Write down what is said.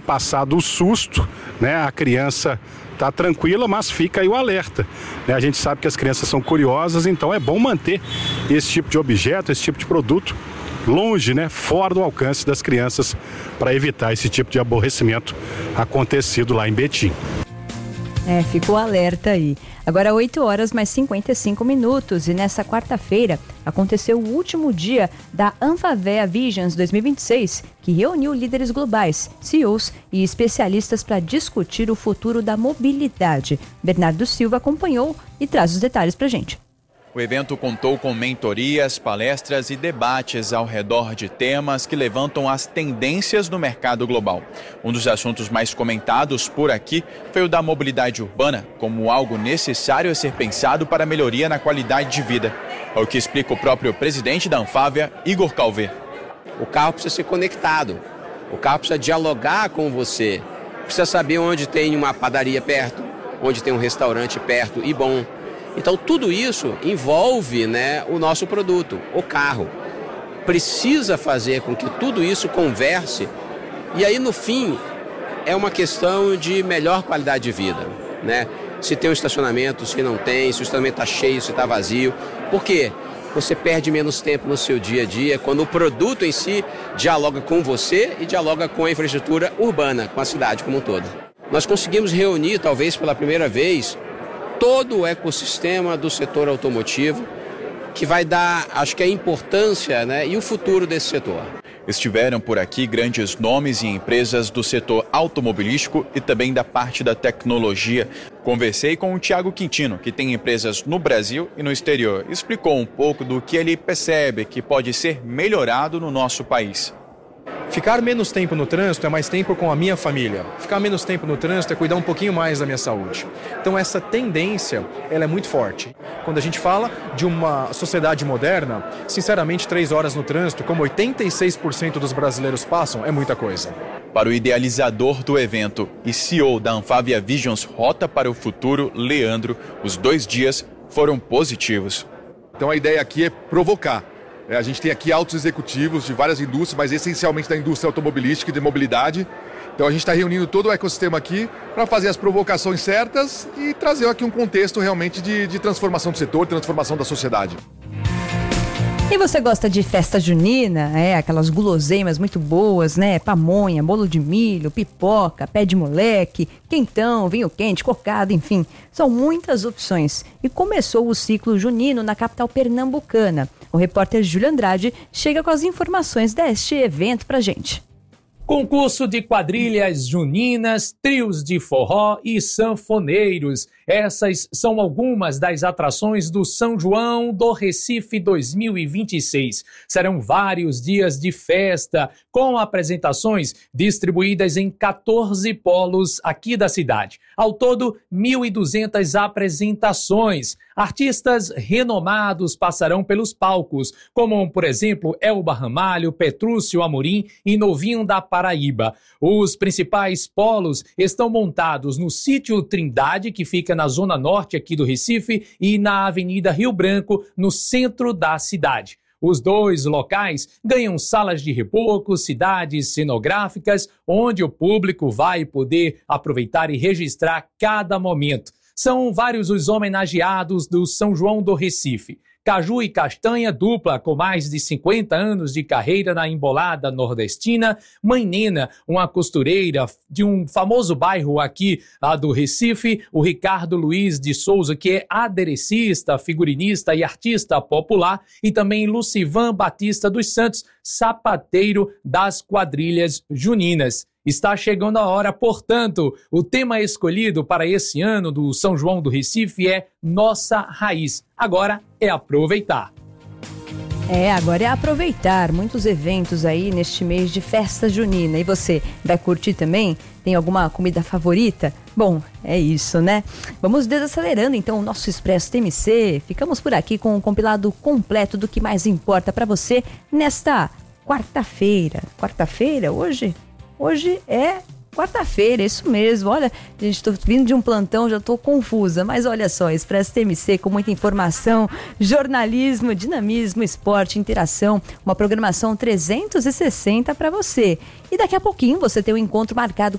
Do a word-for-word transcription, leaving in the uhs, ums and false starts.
passado o susto, né? A criança está tranquila, mas fica aí o alerta, né? A gente sabe que as crianças são curiosas, então é bom manter esse tipo de objeto, esse tipo de produto longe, né? Fora do alcance das crianças, para evitar esse tipo de aborrecimento acontecido lá em Betim. É, ficou alerta aí. Agora oito horas mais cinquenta e cinco minutos e nessa quarta-feira aconteceu o último dia da Anfavea Visions dois mil e vinte e seis, que reuniu líderes globais, C E Os e especialistas para discutir o futuro da mobilidade. Bernardo Silva acompanhou e traz os detalhes para a gente. O evento contou com mentorias, palestras e debates ao redor de temas que levantam as tendências no mercado global. Um dos assuntos mais comentados por aqui foi o da mobilidade urbana, como algo necessário a ser pensado para a melhoria na qualidade de vida. É o que explica o próprio presidente da Anfavea, Igor Calvé. O carro precisa ser conectado, o carro precisa dialogar com você, precisa saber onde tem uma padaria perto, onde tem um restaurante perto e bom. Então, tudo isso envolve, né, o nosso produto, o carro. Precisa fazer com que tudo isso converse e aí, no fim, é uma questão de melhor qualidade de vida, né? Se tem um estacionamento, se não tem, se o estacionamento está cheio, se está vazio. Por quê? Você perde menos tempo no seu dia a dia quando o produto em si dialoga com você e dialoga com a infraestrutura urbana, com a cidade como um todo. Nós conseguimos reunir, talvez pela primeira vez, todo o ecossistema do setor automotivo, que vai dar, acho que a importância, né, e o futuro desse setor. Estiveram por aqui grandes nomes e empresas do setor automobilístico e também da parte da tecnologia. Conversei com o Thiago Quintino, que tem empresas no Brasil e no exterior. Explicou um pouco do que ele percebe que pode ser melhorado no nosso país. Ficar menos tempo no trânsito é mais tempo com a minha família. Ficar menos tempo no trânsito é cuidar um pouquinho mais da minha saúde. Então essa tendência, ela é muito forte. Quando a gente fala de uma sociedade moderna, sinceramente, três horas no trânsito, como oitenta e seis por cento dos brasileiros passam, é muita coisa. Para o idealizador do evento e C E O da Anfavea Visions Rota para o Futuro, Leandro, os dois dias foram positivos. Então a ideia aqui é provocar. É, a gente tem aqui altos executivos de várias indústrias, mas essencialmente da indústria automobilística e de mobilidade. Então a gente está reunindo todo o ecossistema aqui para fazer as provocações certas e trazer aqui um contexto realmente de, de transformação do setor, transformação da sociedade. E você gosta de festa junina? É, aquelas guloseimas muito boas, né? Pamonha, bolo de milho, pipoca, pé de moleque, quentão, vinho quente, cocada, enfim. São muitas opções. E começou o ciclo junino na capital pernambucana. O repórter Júlio Andrade chega com as informações deste evento pra gente. Concurso de quadrilhas juninas, trios de forró e sanfoneiros. Essas são algumas das atrações do São João do Recife dois mil e vinte e seis. Serão vários dias de festa, com apresentações distribuídas em quatorze polos aqui da cidade. Ao todo, mil e duzentas apresentações. Artistas renomados passarão pelos palcos, como, por exemplo, Elba Ramalho, Petrúcio Amorim e Novinho da Paraíba. Os principais polos estão montados no Sítio Trindade, que fica na zona norte aqui do Recife, e na Avenida Rio Branco, no centro da cidade. Os dois locais ganham salas de reboco, cidades cenográficas, onde o público vai poder aproveitar e registrar cada momento. São vários os homenageados do São João do Recife. Caju e Castanha, dupla com mais de cinquenta anos de carreira na embolada nordestina. Mãe Nena, uma costureira de um famoso bairro aqui a do Recife. O Ricardo Luiz de Souza, que é aderecista, figurinista e artista popular. E também Lucivan Batista dos Santos, sapateiro das quadrilhas juninas. Está chegando a hora, portanto, o tema escolhido para esse ano do São João do Recife é Nossa Raiz. Agora é aproveitar. É, agora é aproveitar. Muitos eventos aí neste mês de festa junina. E você, vai curtir também? Tem alguma comida favorita? Bom, é isso, né? Vamos desacelerando então o nosso Expresso T M C. Ficamos por aqui com um compilado completo do que mais importa para você nesta quarta-feira. Quarta-feira, hoje? Hoje é quarta-feira, isso mesmo. Olha, gente, estou vindo de um plantão, já estou confusa. Mas olha só, Expresso T M C com muita informação, jornalismo, dinamismo, esporte, interação. Uma programação trezentos e sessenta para você. E daqui a pouquinho você tem um encontro marcado